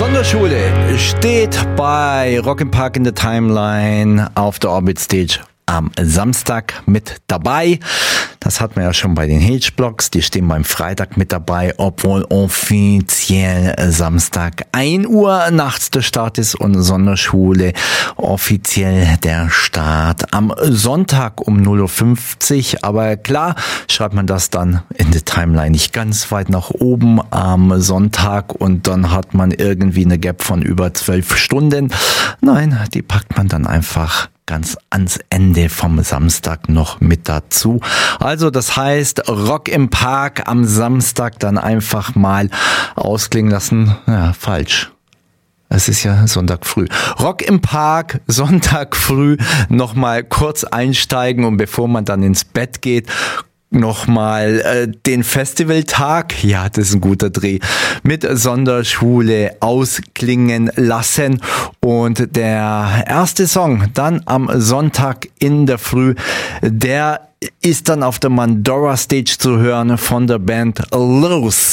Sonderschule steht bei Rock im Park in the Timeline auf der Orbit Stage am Samstag mit dabei. Das hatten wir ja schon bei den H-Blocks. Die stehen beim Freitag mit dabei, obwohl offiziell Samstag 1 Uhr nachts der Start ist und Sonderschule offiziell der Start am Sonntag um 0:50 Uhr. Aber klar, schreibt man das dann in der Timeline nicht ganz weit nach oben am Sonntag und dann hat man irgendwie eine Gap von über 12 Stunden. Nein, die packt man dann einfach ganz ans Ende vom Samstag noch mit dazu. Also das heißt, Rock im Park am Samstag dann einfach mal ausklingen lassen. Ja, falsch. Es ist ja Sonntag früh. Rock im Park, Sonntag früh, nochmal kurz einsteigen und bevor man dann ins Bett geht, nochmal den Festivaltag, ja, das ist ein guter Dreh, mit Sonderschule ausklingen lassen. Und der erste Song dann am Sonntag in der Früh, der ist dann auf der Mandora Stage zu hören von der Band Loose.